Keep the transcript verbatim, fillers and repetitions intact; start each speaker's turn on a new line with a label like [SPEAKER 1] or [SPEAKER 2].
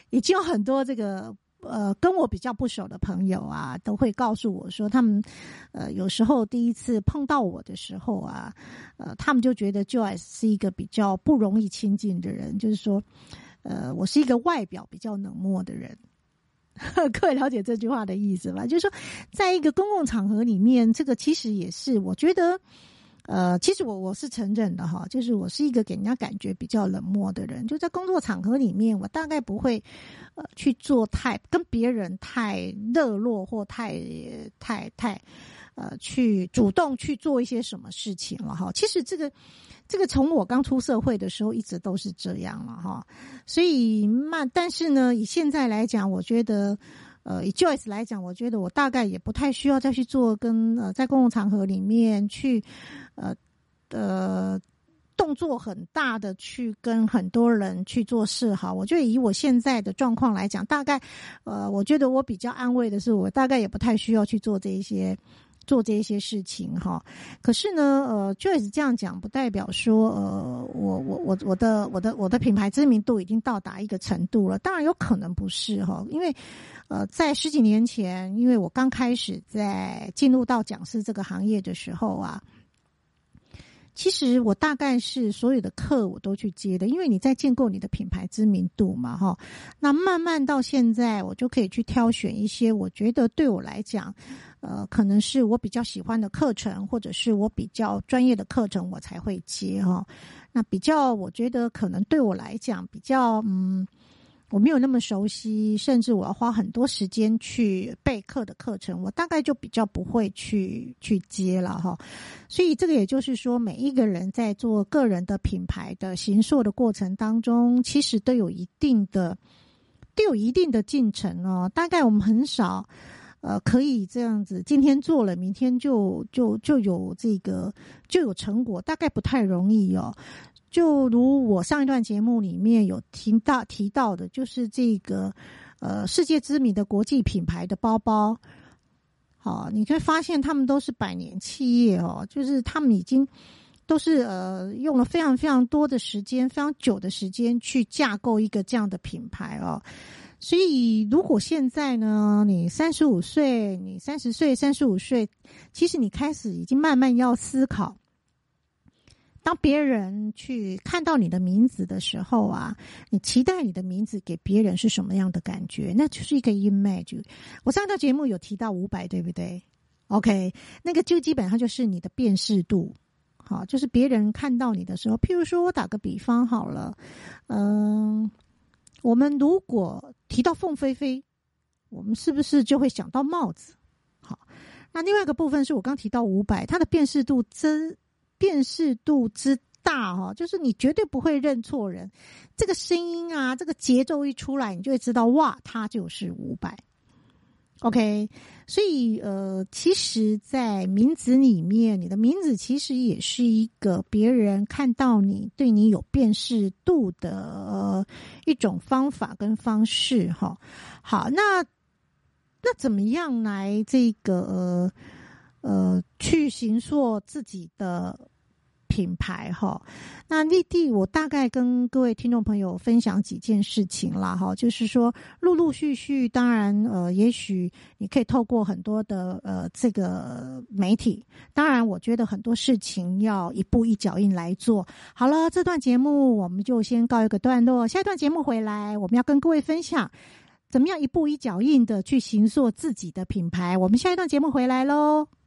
[SPEAKER 1] 已经有很多这个呃跟我比较不熟的朋友啊，都会告诉我说，他们呃有时候第一次碰到我的时候啊，呃他们就觉得 Joyce 是一个比较不容易亲近的人，就是说呃我是一个外表比较冷漠的人。各位了解这句话的意思吧？就是说在一个公共场合里面，这个其实也是我觉得呃，其实我我是承认的哈，就是我是一个给人家感觉比较冷漠的人，就在工作场合里面，我大概不会呃去做太跟别人太热络或太太太呃去主动去做一些什么事情了哈。其实这个这个从我刚出社会的时候一直都是这样了哈，所以慢，但是呢，以现在来讲，我觉得。呃，以 Joyce 来讲，我觉得我大概也不太需要再去做跟呃在公共场合里面去呃呃动作很大的去跟很多人去做示好。我觉得以我现在的状况来讲，大概呃我觉得我比较安慰的是，我大概也不太需要去做这一些做这一些事情哈。可是呢，呃 Joyce 这样讲不代表说呃我我我我的我的我的品牌知名度已经到达一个程度了，当然有可能不是哈，因为呃，在十几年前，因为我刚开始在进入到讲师这个行业的时候啊，其实我大概是所有的课我都去接的，因为你在建构你的品牌知名度嘛，哈。那慢慢到现在，我就可以去挑选一些我觉得对我来讲，呃，可能是我比较喜欢的课程，或者是我比较专业的课程，我才会接哈。那比较，我觉得可能对我来讲比较嗯。我没有那么熟悉，甚至我要花很多时间去备课的课程，我大概就比较不会去去接了哈。所以这个也就是说，每一个人在做个人的品牌的形塑的过程当中，其实都有一定的都有一定的进程哦。大概我们很少呃可以这样子，今天做了，明天就就就有这个就有成果，大概不太容易哦。就如我上一段节目里面有提到提到的，就是这个呃世界知名的国际品牌的包包，好，你会发现他们都是百年企业哦，就是他们已经都是呃用了非常非常多的时间，非常久的时间去架构一个这样的品牌哦。所以如果现在呢，你三十五岁，你三十岁、三十五岁，其实你开始已经慢慢要思考。当别人去看到你的名字的时候啊，你期待你的名字给别人是什么样的感觉？那就是一个 image。我上一段节目有提到五百，对不对 ？OK， 那个就基本上就是你的辨识度。好，就是别人看到你的时候，譬如说我打个比方好了，嗯、呃，我们如果提到凤飞飞，我们是不是就会想到帽子？好，那另外一个部分是我刚提到五百，它的辨识度真。辨识度之大哈，就是你绝对不会认错人。这个声音啊，这个节奏一出来，你就会知道哇，它就是伍佰。OK， 所以呃，其实，在名字里面，你的名字其实也是一个别人看到你对你有辨识度的、呃、一种方法跟方式哈。好，那那怎么样来这个呃？呃，去形塑自己的品牌哈。那立地，我大概跟各位听众朋友分享几件事情啦哈，就是说陆陆续续，当然呃，也许你可以透过很多的呃这个媒体，当然我觉得很多事情要一步一脚印来做。好了，这段节目我们就先告一个段落，下一段节目回来，我们要跟各位分享怎么样一步一脚印的去形塑自己的品牌。我们下一段节目回来咯。